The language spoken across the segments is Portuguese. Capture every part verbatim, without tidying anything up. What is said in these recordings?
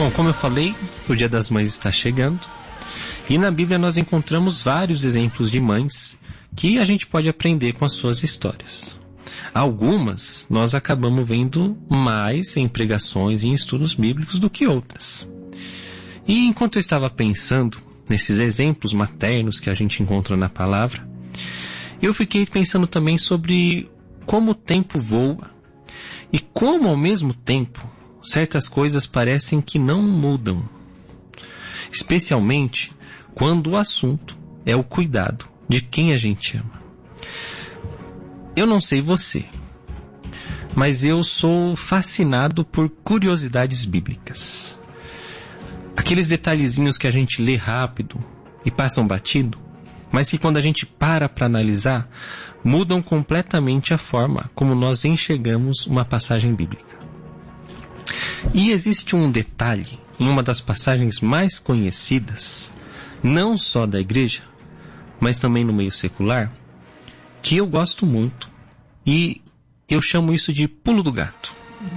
Bom, como eu falei, o Dia das Mães está chegando e na Bíblia nós encontramos vários exemplos de mães que a gente pode aprender com as suas histórias. Algumas nós acabamos vendo mais em pregações e em estudos bíblicos do que outras. E enquanto eu estava pensando nesses exemplos maternos que a gente encontra na palavra, eu fiquei pensando também sobre como o tempo voa e como ao mesmo tempo certas coisas parecem que não mudam, especialmente quando o assunto é o cuidado de quem a gente ama. Eu não sei você, mas eu sou fascinado por curiosidades bíblicas. Aqueles detalhezinhos que a gente lê rápido e passam batido, mas que quando a gente para para analisar, mudam completamente a forma como nós enxergamos uma passagem bíblica. E existe um detalhe em uma das passagens mais conhecidas, não só da igreja, mas também no meio secular, que eu gosto muito e eu chamo isso de pulo do gato.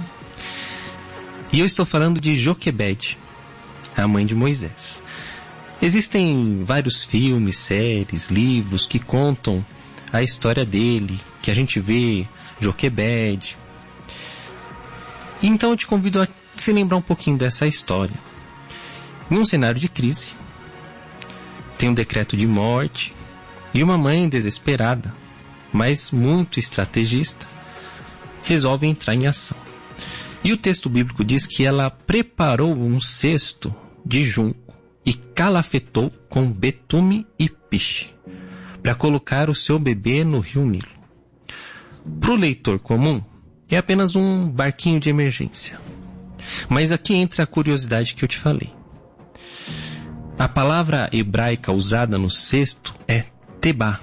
E eu estou falando de Joquebede, a mãe de Moisés. Existem vários filmes, séries, livros que contam a história dele, que a gente vê Joquebede. Então eu te convido a se lembrar um pouquinho dessa história. Em um cenário de crise, tem um decreto de morte e uma mãe desesperada, mas muito estrategista, resolve entrar em ação. E o texto bíblico diz que ela preparou um cesto de junco e calafetou com betume e piche para colocar o seu bebê no rio Nilo. Para o leitor comum, é apenas um barquinho de emergência. Mas aqui entra a curiosidade que eu te falei. A palavra hebraica usada no cesto é tebá.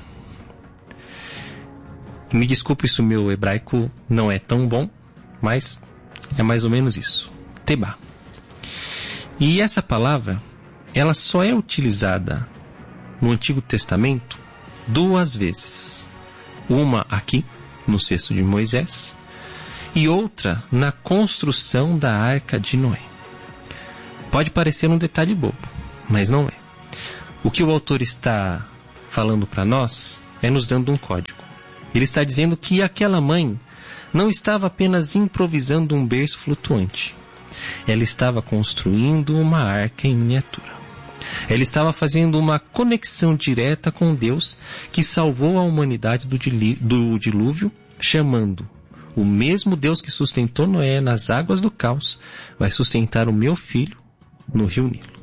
Me desculpe se o meu hebraico não é tão bom, mas é mais ou menos isso. Tebá. E essa palavra, ela só é utilizada no Antigo Testamento duas vezes. Uma aqui, no cesto de Moisés, e outra na construção da Arca de Noé. Pode parecer um detalhe bobo, mas não é. O que o autor está falando para nós é nos dando um código. Ele está dizendo que aquela mãe não estava apenas improvisando um berço flutuante. Ela estava construindo uma arca em miniatura. Ela estava fazendo uma conexão direta com Deus que salvou a humanidade do dilúvio, chamando o mesmo Deus que sustentou Noé nas águas do caos, vai sustentar o meu filho no rio Nilo.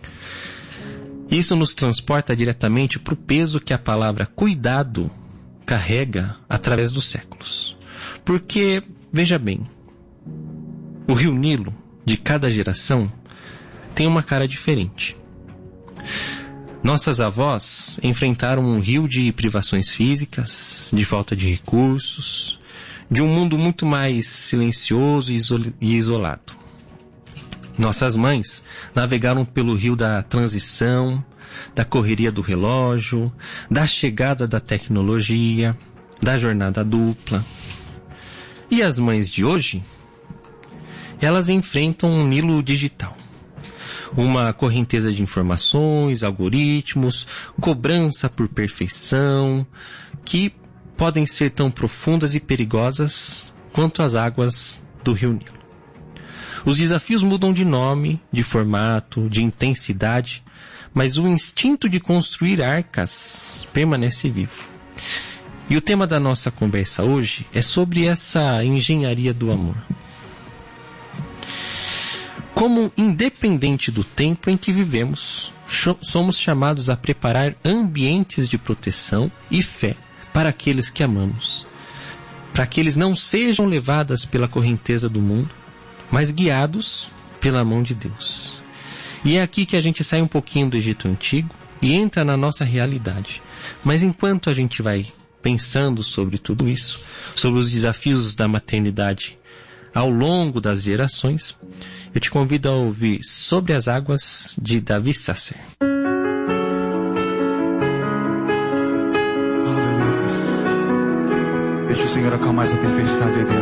Isso nos transporta diretamente para o peso que a palavra cuidado carrega através dos séculos. Porque, veja bem, o rio Nilo, de cada geração, tem uma cara diferente. Nossas avós enfrentaram um rio de privações físicas, de falta de recursos, de um mundo muito mais silencioso e isolado. Nossas mães navegaram pelo rio da transição, da correria do relógio, da chegada da tecnologia, da jornada dupla. E as mães de hoje, elas enfrentam um Nilo digital. Uma correnteza de informações, algoritmos, cobrança por perfeição, que podem ser tão profundas e perigosas quanto as águas do rio Nilo. Os desafios mudam de nome, de formato, de intensidade, mas o instinto de construir arcas permanece vivo. E o tema da nossa conversa hoje é sobre essa engenharia do amor. Como independente do tempo em que vivemos, somos chamados a preparar ambientes de proteção e fé para aqueles que amamos, para que eles não sejam levados pela correnteza do mundo, mas guiados pela mão de Deus. E é aqui que a gente sai um pouquinho do Egito Antigo e entra na nossa realidade. Mas enquanto a gente vai pensando sobre tudo isso, sobre os desafios da maternidade ao longo das gerações, eu te convido a ouvir Sobre as Águas, de Davi Sasser. Deixa o Senhor acalmar essa tempestade aí dentro.